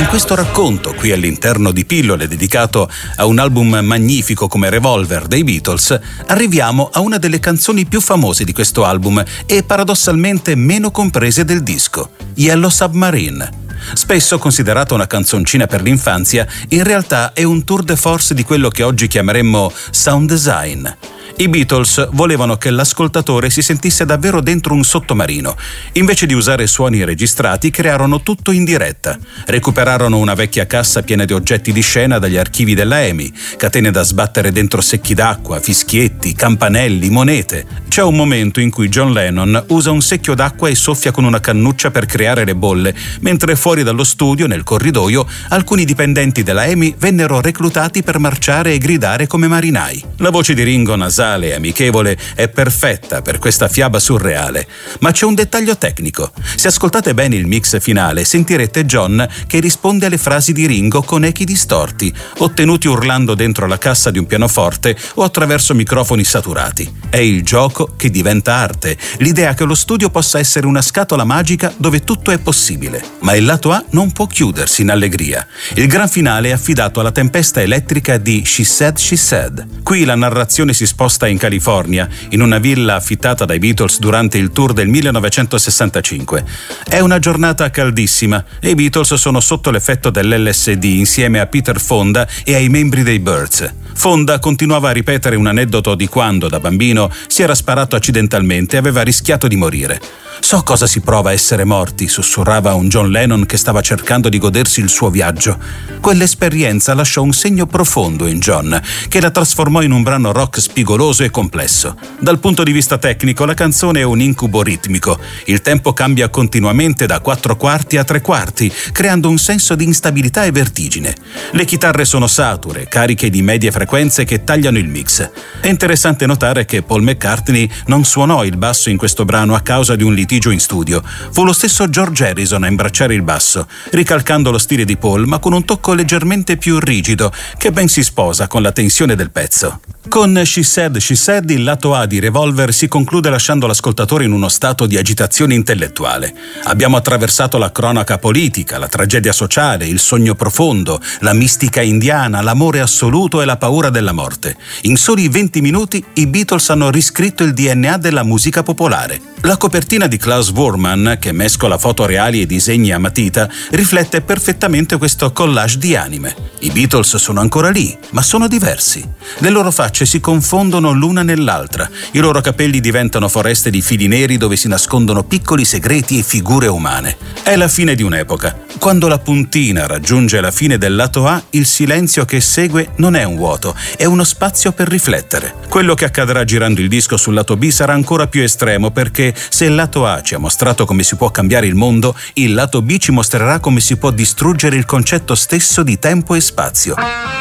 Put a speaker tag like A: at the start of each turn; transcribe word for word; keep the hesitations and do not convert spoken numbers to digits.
A: questo racconto, qui all'interno di Pillole, dedicato a un album magnifico come Revolver dei Beatles, arriviamo a una delle canzoni più famose di questo album e paradossalmente meno comprese del disco, Yellow Submarine. Spesso considerata una canzoncina per l'infanzia, in realtà è un tour de force di quello che oggi chiameremmo sound design. I Beatles volevano che l'ascoltatore si sentisse davvero dentro un sottomarino. Invece di usare suoni registrati, crearono tutto in diretta. Recuperarono una vecchia cassa piena di oggetti di scena dagli archivi della E M I, catene da sbattere dentro secchi d'acqua, fischietti, campanelli, monete. C'è un momento in cui John Lennon usa un secchio d'acqua e soffia con una cannuccia per creare le bolle, mentre fuori dallo studio, nel corridoio, alcuni dipendenti della E M I vennero reclutati per marciare e gridare come marinai. La voce di Ringo, nasale e amichevole, è perfetta per questa fiaba surreale. Ma c'è un dettaglio tecnico. Se ascoltate bene il mix finale, sentirete John che risponde alle frasi di Ringo con echi distorti, ottenuti urlando dentro la cassa di un pianoforte o attraverso microfoni saturati. È il gioco che diventa arte, l'idea che lo studio possa essere una scatola magica dove tutto è possibile. Ma il lato A non può chiudersi in allegria. Il gran finale è affidato alla tempesta elettrica di She Said, She Said. Qui la narrazione si sposta in California, in una villa affittata dai Beatles durante il tour del millenovecentosessantacinque. È una giornata caldissima e i Beatles sono sotto l'effetto dell'L S D insieme a Peter Fonda e ai membri dei Byrds. Fonda continuava a ripetere un aneddoto di quando, da bambino, si era sparato accidentalmente e aveva rischiato di morire. «So cosa si prova a essere morti», sussurrava un John Lennon che stava cercando di godersi il suo viaggio. Quell'esperienza lasciò un segno profondo in John, che la trasformò in un brano rock spigoloso e complesso. Dal punto di vista tecnico, la canzone è un incubo ritmico. Il tempo cambia continuamente da quattro quarti a tre quarti, creando un senso di instabilità e vertigine. Le chitarre sono sature, cariche di medie frequenze che tagliano il mix. È interessante notare che Paul McCartney non suonò il basso in questo brano a causa di un litigio in studio. Fu lo stesso George Harrison a imbracciare il basso, ricalcando lo stile di Paul ma con un tocco leggermente più rigido che ben si sposa con la tensione del pezzo. Con She Said, She Said il lato A di Revolver si conclude lasciando l'ascoltatore in uno stato di agitazione intellettuale. Abbiamo attraversato la cronaca politica, la tragedia sociale, il sogno profondo, la mistica indiana, l'amore assoluto e la paura della morte. In soli venti minuti i Beatles hanno riscritto il D N A della musica popolare. La copertina di Klaus Voormann, che mescola foto reali e disegni a matita, riflette perfettamente questo collage di anime. I Beatles sono ancora lì, ma sono diversi. Le loro facce si confondono l'una nell'altra, i loro capelli diventano foreste di fili neri dove si nascondono piccoli segreti e figure umane. È la fine di un'epoca. Quando la puntina raggiunge la fine del lato A, il silenzio che segue non è un vuoto, è uno spazio per riflettere. Quello che accadrà girando il disco sul lato B sarà ancora più estremo, perché se il lato A ci ha mostrato come si può cambiare il mondo, il lato B ci mostrerà come si può distruggere il concetto stesso di tempo e spazio.